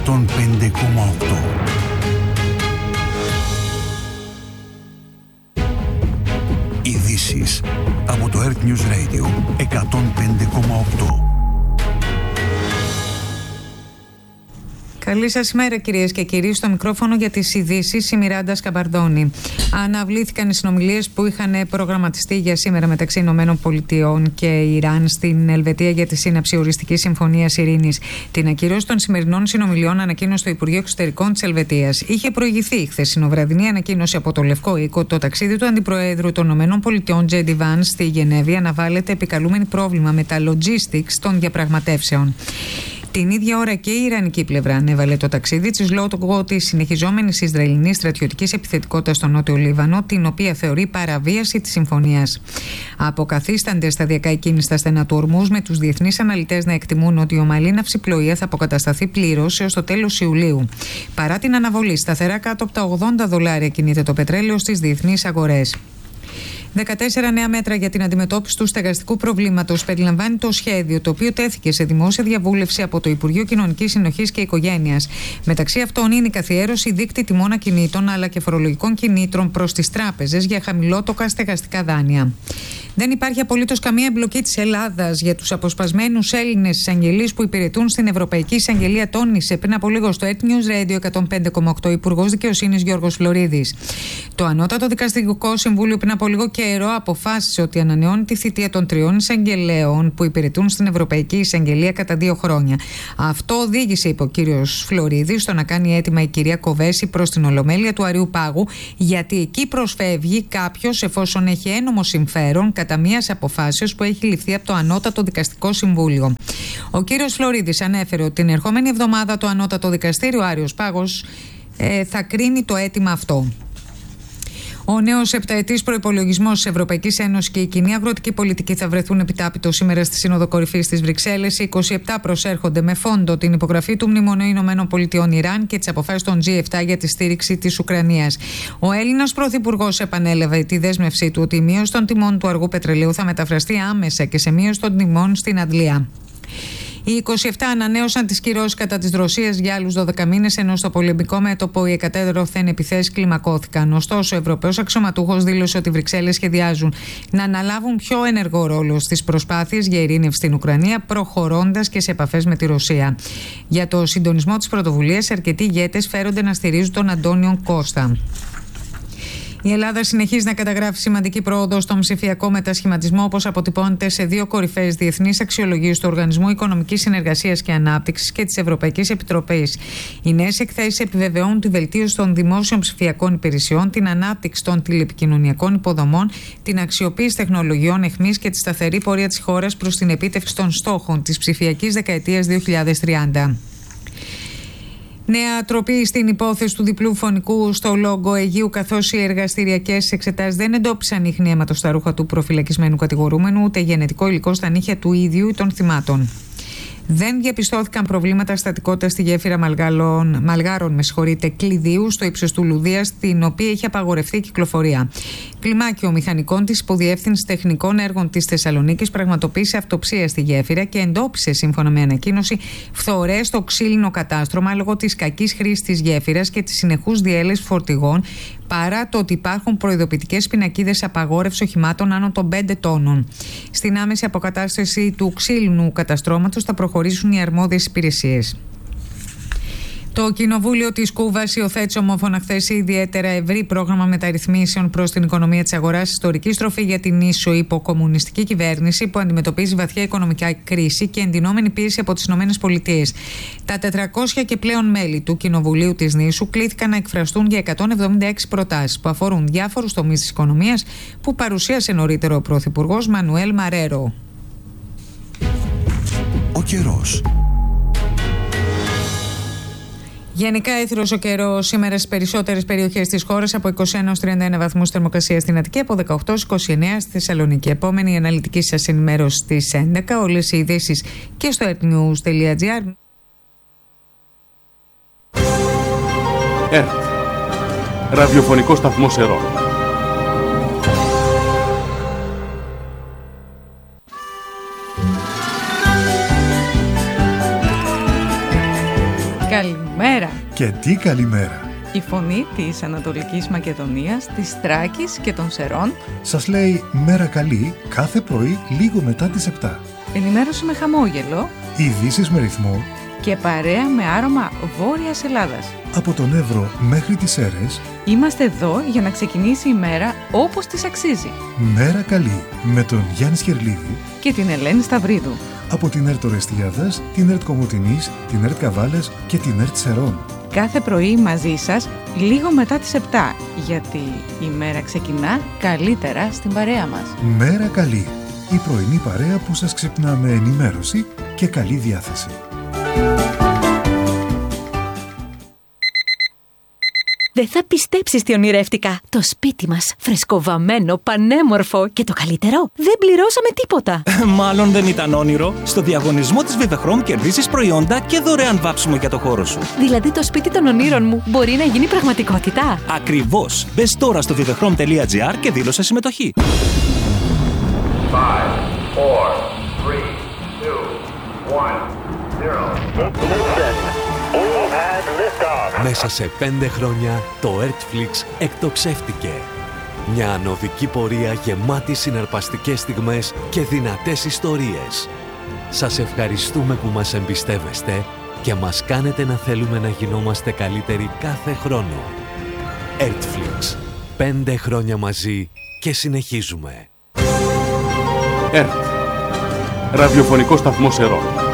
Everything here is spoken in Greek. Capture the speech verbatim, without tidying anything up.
εκατόν πέντε κόμμα οκτώ. Ειδήσεις από το Earth News Radio εκατόν πέντε κόμμα οκτώ. Καλή σας ημέρα, κυρίες και κύριοι. Στο μικρόφωνο για τις ειδήσεις η Μιράντα Σκαμπαρδόνη. Αναβλήθηκαν οι συνομιλίες που είχαν προγραμματιστεί για σήμερα μεταξύ Ηνωμένων Πολιτειών και Ιράν στην Ελβετία για τη σύναψη οριστικής συμφωνίας ειρήνης. Την ακύρωση των σημερινών συνομιλιών ανακοίνωσε το Υπουργείο Εξωτερικών της Ελβετίας. Είχε προηγηθεί η χθεσινοβραδινή ανακοίνωση από το Λευκό Οίκο. Το ταξίδι του Αντιπροέδρου των Ηνωμένων Πολιτειών, Τζέι Ντι Βανς, στη Γενέβη αναβάλλεται επικαλούμενη πρόβλημα με τα logistics των διαπραγματεύσεων. Την ίδια ώρα και η Ιρανική πλευρά ανέβαλε το ταξίδι της λόγω της συνεχιζόμενης Ισραηλινής στρατιωτικής επιθετικότητας στο Νότιο Λίβανο, την οποία θεωρεί παραβίαση της συμφωνίας. Αποκαθίστανται σταδιακά οι κίνηση στα στενά του Ορμούζ, με τους διεθνείς αναλυτές να εκτιμούν ότι η ομαλή ναυσιπλοεία θα αποκατασταθεί πλήρως έως το τέλος Ιουλίου. Παρά την αναβολή, σταθερά κάτω από τα ογδόντα δολάρια κινείται το πετρέλαιο στις διεθνείς αγορές. δεκατέσσερα νέα μέτρα για την αντιμετώπιση του στεγαστικού προβλήματος περιλαμβάνει το σχέδιο, το οποίο τέθηκε σε δημόσια διαβούλευση από το Υπουργείο Κοινωνικής Συνοχής και Οικογένειας. Μεταξύ αυτών είναι η καθιέρωση δείκτη τιμών ακινήτων αλλά και φορολογικών κινήτρων προς τις τράπεζες για χαμηλότοκα στεγαστικά δάνεια. Δεν υπάρχει απολύτως καμία εμπλοκή της Ελλάδας για τους αποσπασμένους Έλληνες εισαγγελείς που υπηρετούν στην Ευρωπαϊκή Εισαγγελία, τόνισε πριν από λίγο στο Earth News Radio εκατόν πέντε κόμμα οκτώ Υπουργός Δικαιοσύνης Γιώργος Φλωρίδης. Το Ανώτατο Δικαστικό Συμβούλιο πριν από λίγο καιρό αποφάσισε ότι ανανεώνει τη θητεία των τριών εισαγγελέων που υπηρετούν στην Ευρωπαϊκή Εισαγγελία κατά δύο χρόνια. Αυτό οδήγησε, είπε ο κύριος Φλωρίδης, στο να κάνει αίτημα η κυρία Κοβέση προς την Ολομέλεια του Αριού Πάγου, γιατί εκεί προσφεύγει κάποιος εφόσον έχει ένομο συμφέρον κατά μίας αποφάσεως που έχει ληφθεί από το Ανώτατο Δικαστικό Συμβούλιο. Ο κύριος Φλωρίδης ανέφερε ότι την ερχόμενη εβδομάδα το Ανώτατο Δικαστήριο Άριος Πάγος ε, θα κρίνει το αίτημα αυτό. Ο νέος επταετής προϋπολογισμός της Ευρωπαϊκής Ένωσης και η κοινή αγροτική πολιτική θα βρεθούν επιτάπητο σήμερα στη Σύνοδο Κορυφής της Βρυξέλλες. Οι είκοσι επτά προσέρχονται με φόντο την υπογραφή του Μνημονίου Ηνωμένων Πολιτειών Ιράν και τις αποφάσεις των τζι επτά για τη στήριξη της Ουκρανίας. Ο Έλληνας Πρωθυπουργός επανέλαβε τη δέσμευσή του ότι η μείωση των τιμών του αργού πετρελαίου θα μεταφραστεί άμεσα και σε μείωση των τιμών στην Αντλία. Οι είκοσι επτά ανανέωσαν τις κυρώσεις κατά της Ρωσίας για άλλους δώδεκα μήνες, ενώ στο πολεμικό μέτωπο οι εκατέρωθεν επιθέσεις κλιμακώθηκαν. Ωστόσο, ο Ευρωπαίος αξιωματούχος δήλωσε ότι οι Βρυξέλλες σχεδιάζουν να αναλάβουν πιο ενεργό ρόλο στις προσπάθειες για ειρήνευση στην Ουκρανία, προχωρώντας και σε επαφές με τη Ρωσία. Για το συντονισμό της πρωτοβουλίας, αρκετοί ηγέτες φέρονται να στηρίζουν τον Αντώνιον Κώστα. Η Ελλάδα συνεχίζει να καταγράφει σημαντική πρόοδο στον ψηφιακό μετασχηματισμό, όπως αποτυπώνεται σε δύο κορυφαίες διεθνείς αξιολογίες του Οργανισμού Οικονομικής Συνεργασίας και Ανάπτυξης και της Ευρωπαϊκής Επιτροπής. Οι νέες εκθέσεις επιβεβαιώνουν τη βελτίωση των δημόσιων ψηφιακών υπηρεσιών, την ανάπτυξη των τηλεπικοινωνιακών υποδομών, την αξιοποίηση τεχνολογιών εχμής και τη σταθερή πορεία της χώρας προς την επίτευξη των στόχων της ψηφιακής δεκαετίας δύο χιλιάδες τριάντα. Νέα τροπή στην υπόθεση του διπλού φωνικού στο Λόγκο Αιγείου, καθώς οι εργαστηριακές εξετάσεις δεν εντόπισαν ίχνη αίματος στα ρούχα του προφυλακισμένου κατηγορούμενου, ούτε γενετικό υλικό στα νύχια του ίδιου ή των θυμάτων. Δεν διαπιστώθηκαν προβλήματα στατικότητας στη γέφυρα Μαλγάρων, Μαλγάρων με συγχωρείτε, Κλειδίου στο ύψος του Λουδία, στην οποία είχε απαγορευτεί η κυκλοφορία. Κλιμάκιο μηχανικών της Υποδιεύθυνσης Τεχνικών Έργων της Θεσσαλονίκης πραγματοποίησε αυτοψία στη γέφυρα και εντόπισε, σύμφωνα με ανακοίνωση, φθορές στο ξύλινο κατάστρωμα λόγω της κακής χρήσης της γέφυρας και της συνεχούς διέλευσης φορτηγών, παρά το ότι υπάρχουν προειδοποιητικές πινακίδες απαγόρευσης οχημάτων άνω των πέντε τόνων. Στην άμεση αποκατάσταση του ξύλινου καταστρώματος θα προχωρήσουν οι αρμόδιες υπηρεσίες. Το Κοινοβούλιο της Κούβας υιοθέτησε ομόφωνα χθες ιδιαίτερα ευρύ πρόγραμμα μεταρρυθμίσεων προς την οικονομία της αγοράς, ιστορική στροφή για την ίσο υποκομμουνιστική κυβέρνηση που αντιμετωπίζει βαθιά οικονομική κρίση και εντυνόμενη πίεση από τις ΗΠΑ. Τα τετρακόσια και πλέον μέλη του Κοινοβουλίου της νήσου κλήθηκαν να εκφραστούν για εκατόν εβδομήντα έξι προτάσεις που αφορούν διάφορους τομείς της οικονομίας που παρουσίασε νωρίτερο ο Πρωθυπουργός Μανουέλ Μαρέρο. Ο καιρός. Γενικά έθρος ο καιρός σήμερα στις περισσότερες περιοχές της χώρας, από είκοσι ένα έως τριάντα ένα βαθμούς θερμοκρασία στην Αττική, από δεκαοκτώ έως είκοσι εννέα στη Θεσσαλονίκη. Επόμενη η αναλυτική σας ενημέρωση στις έντεκα. Όλες οι ειδήσεις και στο earthnews τελεία gr. ΕΡΤ. Ραδιοφωνικό σταθμό Σερών. Καλημέρα Και τι καλημέρα! Η φωνή της Ανατολικής Μακεδονίας, της Θράκης και των Σερών σας λέει μέρα καλή κάθε πρωί λίγο μετά τις επτά. Ενημέρωση με χαμόγελο, ειδήσεις με ρυθμό και παρέα με άρωμα Βόρειας Ελλάδας. Από τον Εύρο μέχρι τις Σέρρες είμαστε εδώ για να ξεκινήσει η μέρα όπως της αξίζει. Μέρα καλή με τον Γιάννη Σχερλίδη και την Ελένη Σταυρίδου. Από την ΕΡΤ Ορεστιάδας, την ΕΡΤ Κομοτηνής, την ΕΡΤ Καβάλας και την ΕΡΤ Σερών. Κάθε πρωί μαζί σας, λίγο μετά τις επτά, γιατί η μέρα ξεκινά καλύτερα στην παρέα μας. Μέρα καλή, η πρωινή παρέα που σας ξυπνά με ενημέρωση και καλή διάθεση. Δεν θα πιστέψεις τι ονειρεύτηκα. Το σπίτι μας, φρεσκοβαμμένο, πανέμορφο και το καλύτερο, δεν πληρώσαμε τίποτα. Μάλλον δεν ήταν όνειρο. Στο διαγωνισμό της Vivechrom κερδίσεις προϊόντα και δωρεάν βάψιμο για το χώρο σου. Δηλαδή το σπίτι των ονείρων μου μπορεί να γίνει πραγματικότητα. Ακριβώς. Μπες τώρα στο vivechrom τελεία gr και δήλωσε συμμετοχή. five, four, three, two, one, zero. Μέσα σε πέντε χρόνια το Earthflix εκτοξεύτηκε. Μια ανωδική πορεία γεμάτη συναρπαστικές στιγμές και δυνατές ιστορίες. Σας ευχαριστούμε που μας εμπιστεύεστε και μας κάνετε να θέλουμε να γινόμαστε καλύτεροι κάθε χρόνο. Earthflix. Πέντε χρόνια μαζί και συνεχίζουμε. ΕΡΤ. Ραδιοφωνικό σταθμό Σερών.